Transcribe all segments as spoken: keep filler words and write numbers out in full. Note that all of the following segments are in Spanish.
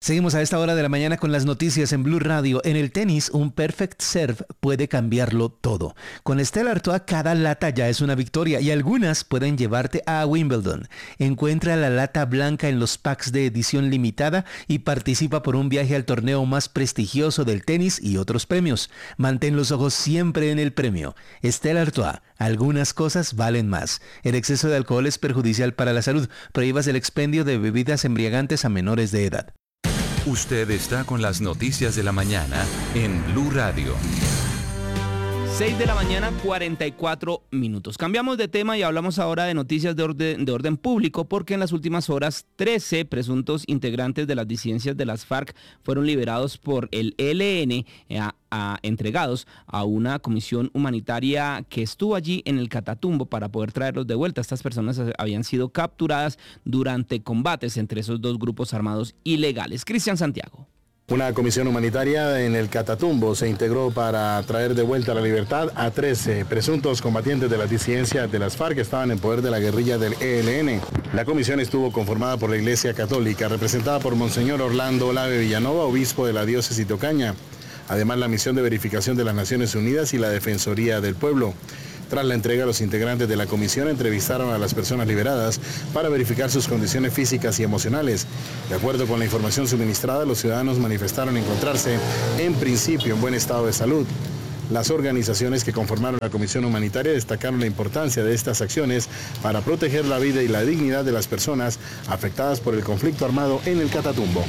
Seguimos a esta hora de la mañana con las noticias en Blue Radio. En el tenis, un perfect serve puede cambiarlo todo. Con Stella Artois, cada lata ya es una victoria y algunas pueden llevarte a Wimbledon. Encuentra la lata blanca en los packs de edición limitada y participa por un viaje al torneo más prestigioso del tenis y otros premios. Mantén los ojos siempre en el premio. Stella Artois, algunas cosas valen más. El exceso de alcohol es perjudicial para la salud. Prohíbas el expendio de bebidas embriagantes a menores de edad. Usted está con las noticias de la mañana en Blue Radio. seis de la mañana, cuarenta y cuatro minutos. Cambiamos de tema y hablamos ahora de noticias de orden, de orden público, porque en las últimas horas trece presuntos integrantes de las disidencias de las FARC fueron liberados por el E L N, a, a, entregados a una comisión humanitaria que estuvo allí en el Catatumbo para poder traerlos de vuelta. Estas personas habían sido capturadas durante combates entre esos dos grupos armados ilegales. Cristian Santiago. Una comisión humanitaria en el Catatumbo se integró para traer de vuelta a la libertad a trece presuntos combatientes de la disidencia de las FARC que estaban en poder de la guerrilla del E L N. La comisión estuvo conformada por la Iglesia Católica, representada por Monseñor Orlando Olave Villanova, obispo de la diócesis de Ocaña. Además, la misión de verificación de las Naciones Unidas y la Defensoría del Pueblo. Tras la entrega, los integrantes de la comisión entrevistaron a las personas liberadas para verificar sus condiciones físicas y emocionales. De acuerdo con la información suministrada, los ciudadanos manifestaron encontrarse en principio en buen estado de salud. Las organizaciones que conformaron la comisión humanitaria destacaron la importancia de estas acciones para proteger la vida y la dignidad de las personas afectadas por el conflicto armado en el Catatumbo.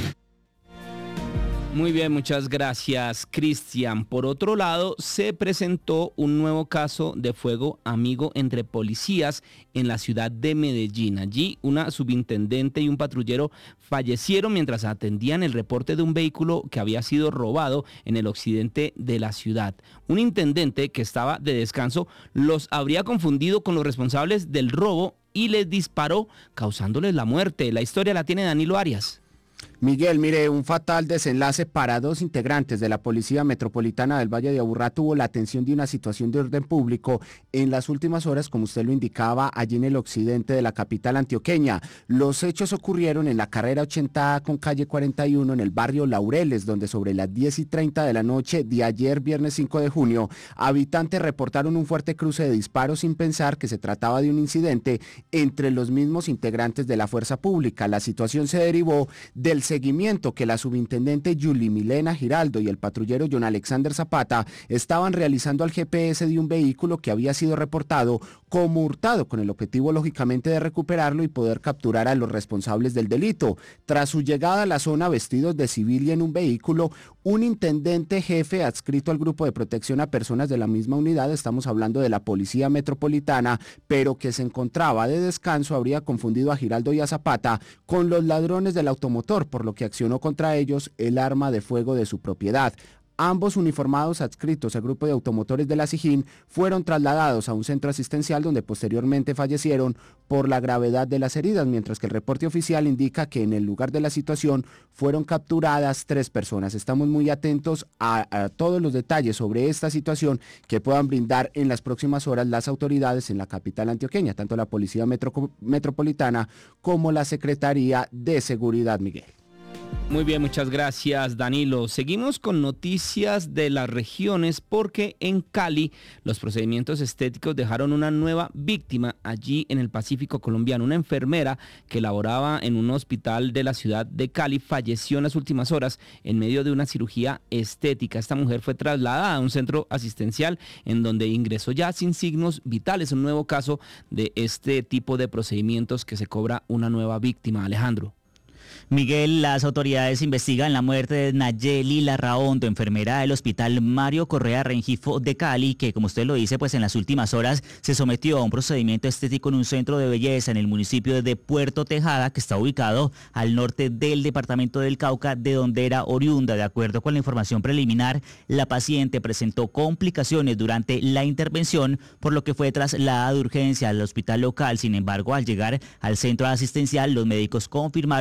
Muy bien, muchas gracias, Cristian. Por otro lado, se presentó un nuevo caso de fuego amigo entre policías en la ciudad de Medellín. Allí, una subintendente y un patrullero fallecieron mientras atendían el reporte de un vehículo que había sido robado en el occidente de la ciudad. Un intendente que estaba de descanso los habría confundido con los responsables del robo y les disparó, causándoles la muerte. La historia la tiene Danilo Arias. Miguel, mire, un fatal desenlace para dos integrantes de la Policía Metropolitana del Valle de Aburrá tuvo la atención de una situación de orden público en las últimas horas, como usted lo indicaba, allí en el occidente de la capital antioqueña. Los hechos ocurrieron en la carrera ochenta con calle cuarenta y uno en el barrio Laureles, donde sobre las diez y treinta de la noche de ayer, viernes cinco de junio, habitantes reportaron un fuerte cruce de disparos sin pensar que se trataba de un incidente entre los mismos integrantes de la fuerza pública. La situación se derivó del seguimiento que la subintendente Yuli Milena Giraldo y el patrullero John Alexander Zapata estaban realizando al G P S de un vehículo que había sido reportado como hurtado, con el objetivo lógicamente de recuperarlo y poder capturar a los responsables del delito. Tras su llegada a la zona vestidos de civil y en un vehículo, un intendente jefe adscrito al grupo de protección a personas de la misma unidad, estamos hablando de la Policía Metropolitana, pero que se encontraba de descanso, habría confundido a Giraldo y a Zapata con los ladrones del automotor, por lo que accionó contra ellos el arma de fuego de su propiedad. Ambos uniformados adscritos al grupo de automotores de la SIJIN fueron trasladados a un centro asistencial donde posteriormente fallecieron por la gravedad de las heridas, mientras que el reporte oficial indica que en el lugar de la situación fueron capturadas tres personas. Estamos muy atentos a, a todos los detalles sobre esta situación que puedan brindar en las próximas horas las autoridades en la capital antioqueña, tanto la Policía Metro, Metropolitana como la Secretaría de Seguridad, Miguel. Muy bien, muchas gracias, Danilo. Seguimos con noticias de las regiones porque en Cali los procedimientos estéticos dejaron una nueva víctima allí en el Pacífico colombiano. Una enfermera que laboraba en un hospital de la ciudad de Cali falleció en las últimas horas en medio de una cirugía estética. Esta mujer fue trasladada a un centro asistencial en donde ingresó ya sin signos vitales. Un nuevo caso de este tipo de procedimientos que se cobra una nueva víctima. Alejandro. Miguel, las autoridades investigan la muerte de Nayeli Larraondo, enfermera del Hospital Mario Correa Rengifo de Cali, que como usted lo dice, pues en las últimas horas se sometió a un procedimiento estético en un centro de belleza en el municipio de Puerto Tejada, que está ubicado al norte del departamento del Cauca, de donde era oriunda. De acuerdo con la información preliminar, la paciente presentó complicaciones durante la intervención, por lo que fue trasladada de urgencia al hospital local. Sin embargo, al llegar al centro asistencial, los médicos confirmaron que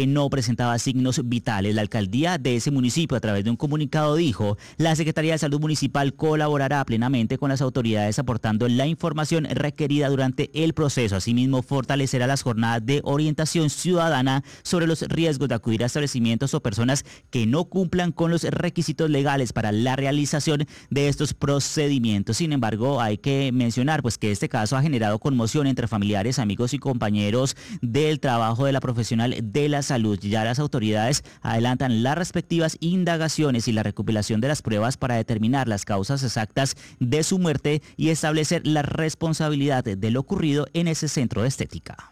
que no presentaba signos vitales. La alcaldía de ese municipio, a través de un comunicado, dijo: la Secretaría de Salud Municipal colaborará plenamente con las autoridades aportando la información requerida durante el proceso. Asimismo, fortalecerá las jornadas de orientación ciudadana sobre los riesgos de acudir a establecimientos o personas que no cumplan con los requisitos legales para la realización de estos procedimientos. Sin embargo, hay que mencionar pues que este caso ha generado conmoción entre familiares, amigos y compañeros del trabajo de la profesional de la salud. Ya las autoridades adelantan las respectivas indagaciones y la recopilación de las pruebas para determinar las causas exactas de su muerte y establecer la responsabilidad de lo ocurrido en ese centro de estética.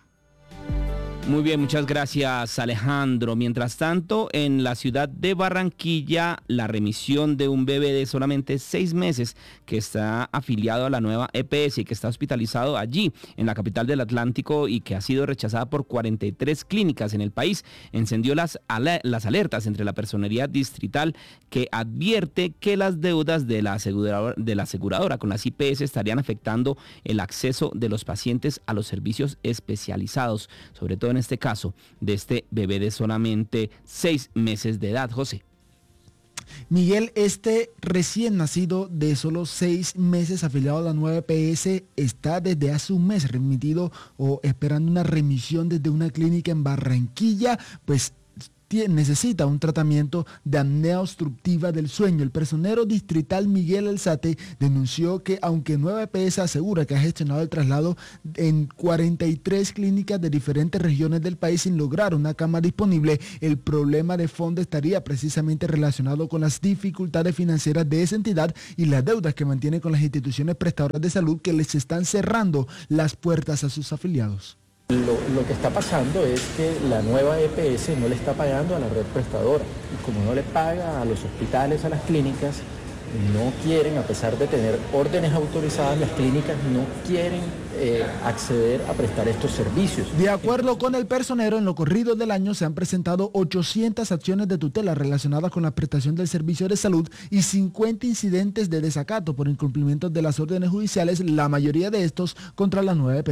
Muy bien, muchas gracias, Alejandro. Mientras tanto, en la ciudad de Barranquilla, la remisión de un bebé de solamente seis meses que está afiliado a la nueva E P S y que está hospitalizado allí, en la capital del Atlántico, y que ha sido rechazada por cuarenta y tres clínicas en el país, encendió las, las alertas entre la personería distrital, que advierte que las deudas de la aseguradora, de la aseguradora con las I P S estarían afectando el acceso de los pacientes a los servicios especializados, sobre todo en este caso de este bebé de solamente seis meses de edad. José. Miguel, este recién nacido de solo seis meses afiliado a la nueva E P S está desde hace un mes remitido o esperando una remisión desde una clínica en Barranquilla, pues necesita un tratamiento de apnea obstructiva del sueño. El personero distrital Miguel Alzate denunció que aunque Nueva E P S asegura que ha gestionado el traslado en cuarenta y tres clínicas de diferentes regiones del país sin lograr una cama disponible, el problema de fondo estaría precisamente relacionado con las dificultades financieras de esa entidad y las deudas que mantiene con las instituciones prestadoras de salud que les están cerrando las puertas a sus afiliados. Lo, lo que está pasando es que la nueva E P S no le está pagando a la red prestadora y como no le paga a los hospitales, a las clínicas, no quieren, a pesar de tener órdenes autorizadas, las clínicas no quieren eh, acceder a prestar estos servicios. De acuerdo con el personero, en lo corrido del año se han presentado ochocientas acciones de tutela relacionadas con la prestación del servicio de salud y cincuenta incidentes de desacato por incumplimiento de las órdenes judiciales, la mayoría de estos contra la nueva E P S.